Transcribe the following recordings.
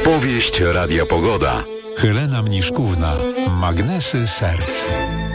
Powieść Radia Pogoda. Helena Mniszkówna. Magnesy serc.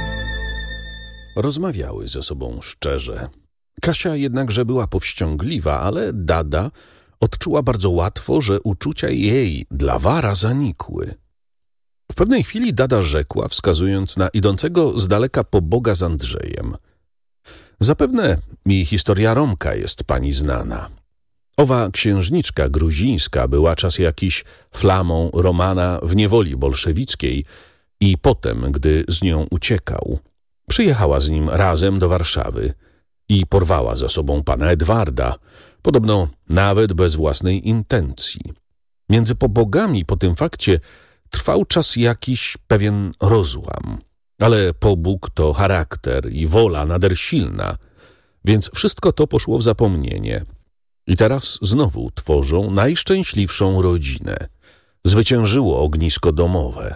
Rozmawiały ze sobą szczerze. Kasia jednakże była powściągliwa, ale Dada odczuła bardzo łatwo, że uczucia jej dla Wara zanikły. W pewnej chwili Dada rzekła, wskazując na idącego z daleka poboga z Andrzejem: zapewne mi historia Romka jest pani znana. Owa księżniczka gruzińska była czas jakiś flamą Romana w niewoli bolszewickiej i potem, gdy z nią uciekał, przyjechała z nim razem do Warszawy i porwała za sobą pana Edwarda, podobno nawet bez własnej intencji. Między pobogami po tym fakcie trwał czas jakiś pewien rozłam, ale pobóg to charakter i wola nader silna, więc wszystko to poszło w zapomnienie. I teraz znowu tworzą najszczęśliwszą rodzinę. Zwyciężyło ognisko domowe.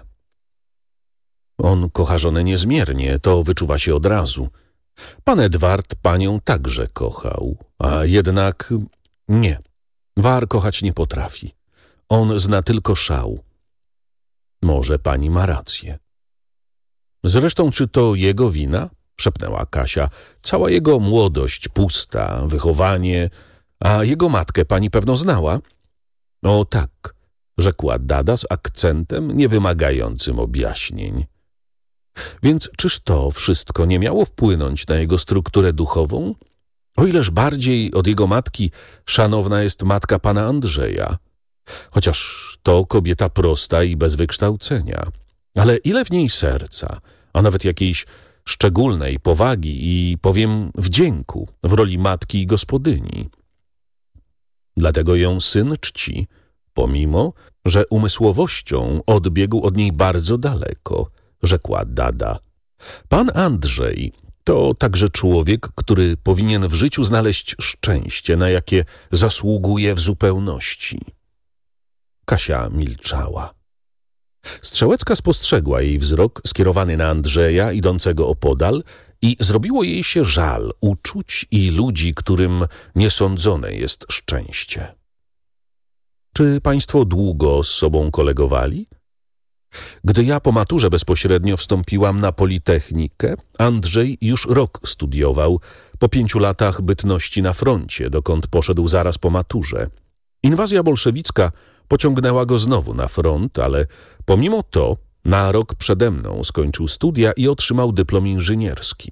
On kocha żonę niezmiernie, to wyczuwa się od razu. Pan Edward panią także kochał, a jednak nie. War kochać nie potrafi. On zna tylko szał. Może pani ma rację. Zresztą, czy to jego wina? Szepnęła Kasia. Cała jego młodość pusta, wychowanie. A jego matkę pani pewno znała? O tak, rzekła Dada z akcentem niewymagającym objaśnień. Więc czyż to wszystko nie miało wpłynąć na jego strukturę duchową? O ileż bardziej od jego matki szanowna jest matka pana Andrzeja. Chociaż to kobieta prosta i bez wykształcenia. Ale ile w niej serca, a nawet jakiejś szczególnej powagi i, powiem, wdzięku w roli matki i gospodyni. Dlatego ją syn czci, pomimo, że umysłowością odbiegł od niej bardzo daleko, rzekła Dada. Pan Andrzej to także człowiek, który powinien w życiu znaleźć szczęście, na jakie zasługuje w zupełności. Kasia milczała. Strzełecka spostrzegła jej wzrok skierowany na Andrzeja, idącego opodal, i zrobiło jej się żal uczuć i ludzi, którym niesądzone jest szczęście. Czy państwo długo z sobą kolegowali? Gdy ja po maturze bezpośrednio wstąpiłam na Politechnikę, Andrzej już rok studiował, po 5 latach bytności na froncie, dokąd poszedł zaraz po maturze. Inwazja bolszewicka pociągnęła go znowu na front, ale pomimo to na rok przede mną skończył studia i otrzymał dyplom inżynierski.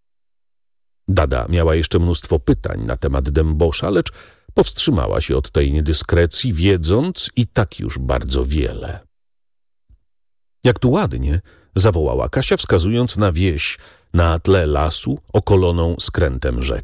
Dada miała jeszcze mnóstwo pytań na temat Dębosza, lecz powstrzymała się od tej niedyskrecji, wiedząc i tak już bardzo wiele. Jak tu ładnie, zawołała Kasia, wskazując na wieś na tle lasu okoloną skrętem rzeki.